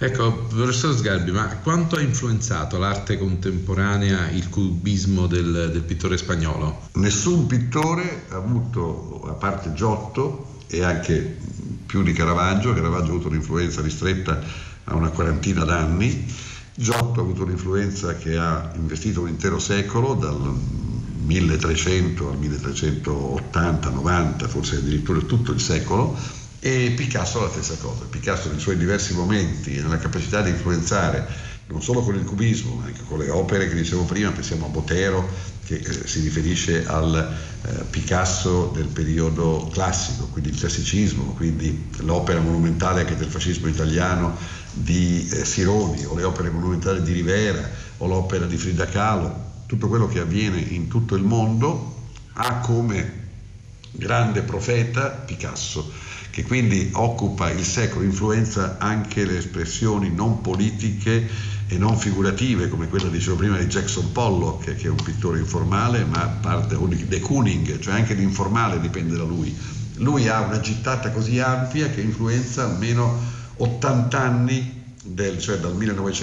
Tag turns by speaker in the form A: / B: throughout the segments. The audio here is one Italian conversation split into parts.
A: Ecco, professor Sgarbi, ma quanto ha influenzato l'arte contemporanea il cubismo del pittore spagnolo?
B: Nessun pittore ha avuto, a parte Giotto e anche più di Caravaggio ha avuto un'influenza ristretta a una quarantina d'anni. Giotto ha avuto un'influenza che ha investito un intero secolo, dal 1300 al 1380-90, forse addirittura tutto il secolo. E Picasso la stessa cosa. Picasso nei suoi diversi momenti, nella capacità di influenzare non solo con il cubismo ma anche con le opere che dicevo prima, pensiamo a Botero che si riferisce al Picasso del periodo classico, quindi il classicismo, quindi l'opera monumentale anche del fascismo italiano di Sironi, o le opere monumentali di Rivera, o l'opera di Frida Kahlo. Tutto quello che avviene in tutto il mondo ha come grande profeta Picasso, che quindi occupa il secolo, influenza anche le espressioni non politiche e non figurative, come quella, dicevo prima, di Jackson Pollock, che è un pittore informale, ma parte de Kooning, cioè anche l'informale dipende da lui. Lui ha una gittata così ampia che influenza almeno 80 anni, cioè dal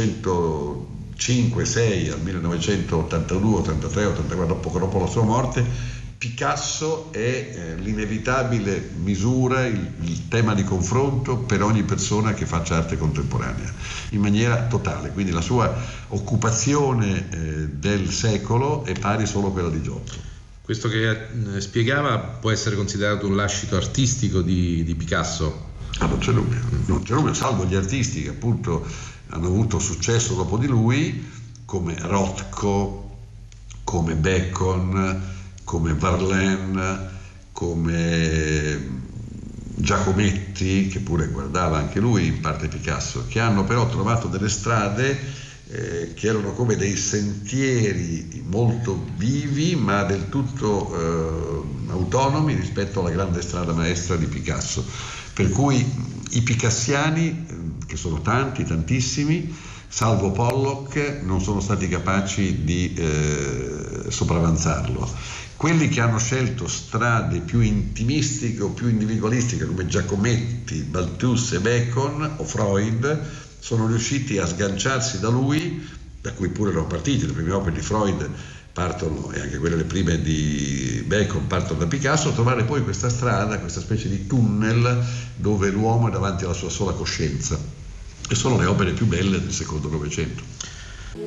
B: 1905-6 al 1982, 83, 84, dopo la sua morte. Picasso è l'inevitabile misura, il tema di confronto per ogni persona che faccia arte contemporanea, in maniera totale. Quindi la sua occupazione del secolo è pari solo a quella di Giotto.
A: Questo che spiegava può essere considerato un lascito artistico di Picasso?
B: Non c'è dubbio, salvo gli artisti che appunto hanno avuto successo dopo di lui, come Rothko, come Bacon, come Verlaine, come Giacometti, che pure guardava anche lui in parte Picasso, che hanno però trovato delle strade che erano come dei sentieri molto vivi ma del tutto autonomi rispetto alla grande strada maestra di Picasso. Per cui i picassiani, che sono tanti, tantissimi, salvo Pollock, non sono stati capaci di sopravanzarlo. Quelli che hanno scelto strade più intimistiche o più individualistiche, come Giacometti, Balthus e Bacon o Freud, sono riusciti a sganciarsi da lui, da cui pure erano partiti. Le prime opere di Freud partono, e anche quelle le prime di Bacon partono da Picasso, a trovare poi questa strada, questa specie di tunnel dove l'uomo è davanti alla sua sola coscienza. E sono le opere più belle del secondo Novecento.